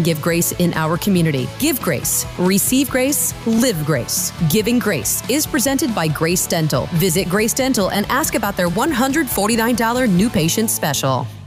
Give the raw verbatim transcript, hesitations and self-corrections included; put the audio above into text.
can give grace in our community. Give grace, receive grace, live grace. Giving Grace is presented by Grace Dental. Visit Grace Dental and ask about their one hundred forty-nine dollars new patient special.